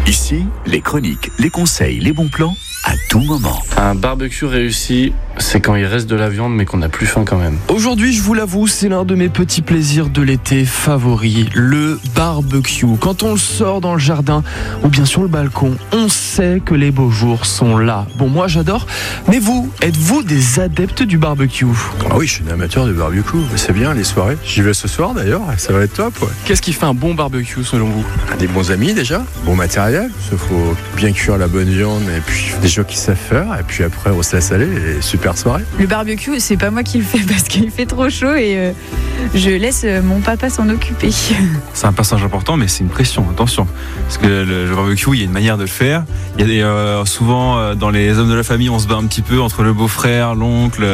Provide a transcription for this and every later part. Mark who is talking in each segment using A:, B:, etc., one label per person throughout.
A: Ici, les chroniques, les conseils, les bons plans, à tout moment.
B: Un barbecue réussi, c'est quand il reste de la viande mais qu'on n'a plus faim quand même.
C: Aujourd'hui, je vous l'avoue, c'est l'un de mes petits plaisirs de l'été favoris, le barbecue. Quand on le sort dans le jardin ou bien sur le balcon, on sait que les beaux jours sont là. Bon, moi j'adore, mais vous, êtes-vous des adeptes du barbecue?
D: Ah oui, je suis un amateur de barbecue, c'est bien les soirées. J'y vais ce soir d'ailleurs, ça va être top. Ouais.
C: Qu'est-ce qui fait un bon barbecue selon vous?
D: Des bons amis déjà, bon matériel, il faut bien cuire la bonne viande et puis des gens qui savent faire et puis après on se laisse aller et super soirée.
E: Le barbecue, c'est pas moi qui le fais parce qu'il fait trop chaud et je laisse mon papa s'en occuper.
F: C'est un passage important, mais c'est une pression, attention. Parce que le barbecue, il y a une manière de le faire. Il y a souvent, dans les hommes de la famille, on se bat un petit peu entre le beau-frère, l'oncle,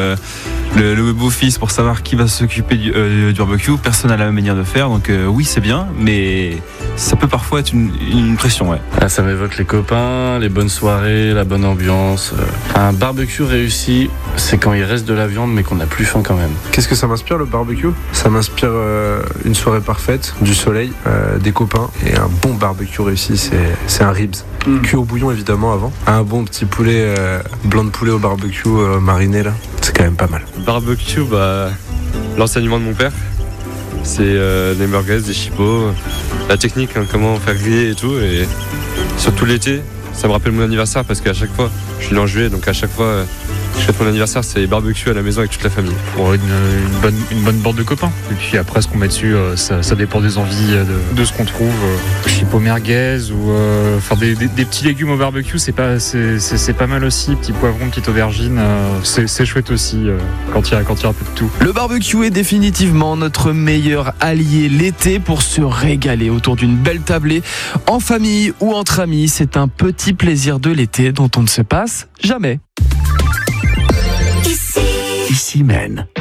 F: le beau-fils pour savoir qui va s'occuper du barbecue. Personne n'a la même manière de faire, donc oui, c'est bien, mais ça peut parfois être une pression, ouais.
B: Ah, ça m'évoque les copains, les bonnes soirées, la bonne ambiance. Un barbecue réussi, c'est quand il reste de la viande mais qu'on n'a plus faim quand même.
G: Qu'est-ce que ça m'inspire le barbecue? Ça m'inspire une soirée parfaite, du soleil, des copains et un bon barbecue réussi, c'est un ribs. Cuit au bouillon évidemment avant. Un bon petit poulet, blanc de poulet au barbecue mariné là, c'est quand même pas mal.
H: Barbecue, l'enseignement de mon père, c'est les merguez, des chipots, la technique, comment faire griller et tout, et surtout l'été, ça me rappelle mon anniversaire parce qu'à chaque fois, je suis né en juillet, donc à chaque fois je fête mon anniversaire, c'est barbecue à la maison avec toute la famille.
I: Pour une bonne bande de copains. Et puis après, ce qu'on met dessus, ça dépend des envies de ce qu'on trouve. Chipot merguez ou faire des petits légumes au barbecue, c'est pas mal aussi. Petits poivrons, petite aubergine, c'est chouette aussi quand il y a un peu de tout.
C: Le barbecue est définitivement notre meilleur allié l'été pour se régaler autour d'une belle tablée, en famille ou entre amis. C'est un petit plaisir de l'été dont on ne se passe jamais.
A: Ici mène.